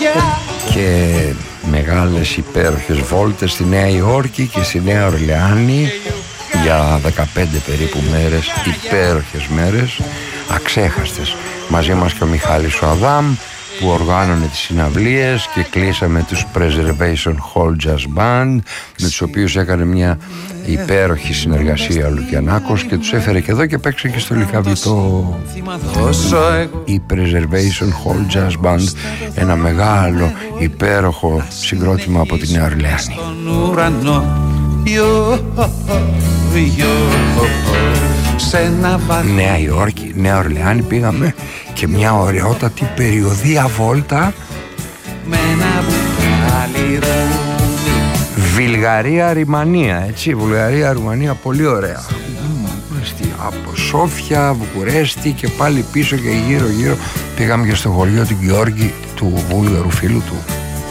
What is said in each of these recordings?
και μεγάλες υπέροχες βόλτες στη Νέα Υόρκη και στη Νέα Ορλεάνη για 15 περίπου μέρες, υπέροχες μέρες, αξέχαστες. Μαζί μας και ο Μιχάλης ο Αδάμ που οργάνωνε τις συναυλίες, και κλείσαμε τους Preservation Hall Jazz Band, με τους οποίους έκανε μια υπέροχη συνεργασία ο Λουκιανάκος και τους έφερε και εδώ και παίξε και στο Λυκαβητό. Η Preservation Hall Jazz Band, ένα μεγάλο υπέροχο συγκρότημα από τη Νέα Ορλεάνη. Νέα Υόρκη, Νέα Ορλεάνη πήγαμε και μια ωραιότατη περιοδία βόλτα. Βουλγαρία, Ρουμανία, έτσι, Βουλγαρία, Ρουμανία, πολύ ωραία. Από Σόφια, Βουκουρέστη και πάλι πίσω και γύρω γύρω. Πήγαμε και στο χωριό του Γιώργη, του Βούλγαρου φίλου του.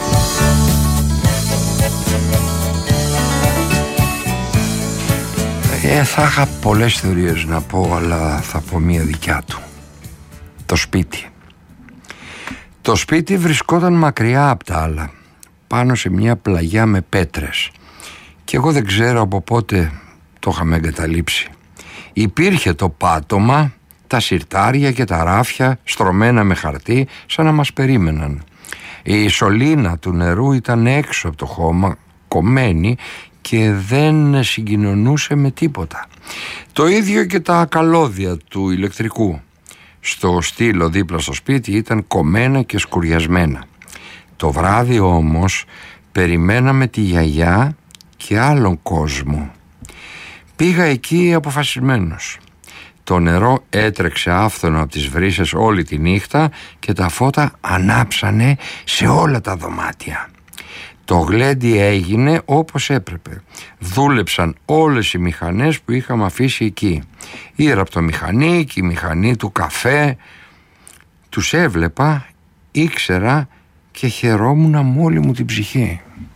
Θα είχα πολλές θεωρίες να πω, αλλά θα πω μία δικιά του. Το σπίτι. Το σπίτι βρισκόταν μακριά από τα άλλα, πάνω σε μια πλαγιά με πέτρες, και εγώ δεν ξέρω από πότε το είχαμε εγκαταλείψει. Υπήρχε το πάτωμα, τα συρτάρια και τα ράφια στρωμένα με χαρτί σαν να μας περίμεναν. Η σωλήνα του νερού ήταν έξω από το χώμα, κομμένη, και δεν συγκοινωνούσε με τίποτα. Το ίδιο και τα καλώδια του ηλεκτρικού στο στήλο δίπλα στο σπίτι ήταν κομμένα και σκουριασμένα. Το βράδυ όμως περιμέναμε τη γιαγιά και άλλον κόσμο. Πήγα εκεί αποφασισμένος. Το νερό έτρεξε άφθονο από τις βρύσες όλη τη νύχτα και τα φώτα ανάψανε σε όλα τα δωμάτια. Το γλέντι έγινε όπως έπρεπε. Δούλεψαν όλες οι μηχανές που είχαμε αφήσει εκεί. Η ραπτομηχανή και η μηχανή του καφέ. Τους έβλεπα, ήξερα και χαιρόμουν με όλη μου την ψυχή.